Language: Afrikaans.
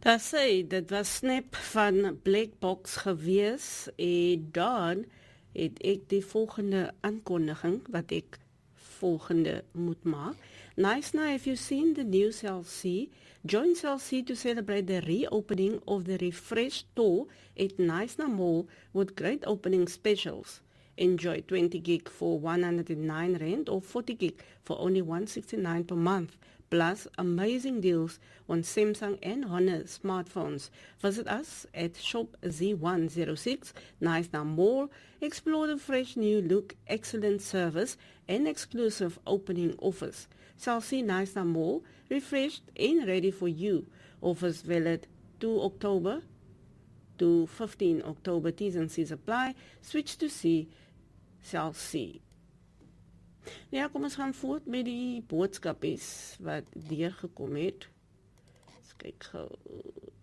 Daar sê, dit was snap van Blackbox gewees en dan het ek die volgende aankondiging wat ek volgende moet maak. Nice now, if you've seen the new Cell C, join Cell C to celebrate the reopening of the refreshed store at Nice Now Mall with great opening specials. Enjoy 20 gig for 109 rand or 40 gig for only 169 per month. Plus amazing deals on Samsung and Honor smartphones. Visit us at Shop Z106 Nice Now Mall. Explore the fresh new look, excellent service and exclusive opening offers. Cell C Nice Now Mall, refreshed and ready for you. Offers valid 2 October to 15 October. T's and C's apply. Switch to C, Cell C. Ja, kom ons gaan voort met die boodskapies wat deurgekom het. Eens kyk gou.